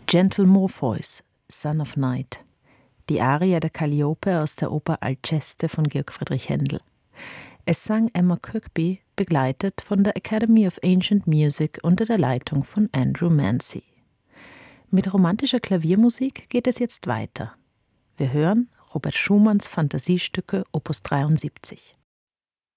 Gentle Morpheus, Son of Night. Die Arie der Calliope aus der Oper Alceste von Georg Friedrich Händel. Es sang Emma Kirkby, begleitet von der Academy of Ancient Music unter der Leitung von Andrew Mancy. Mit romantischer Klaviermusik geht es jetzt weiter. Wir hören Robert Schumanns Fantasiestücke Opus 73.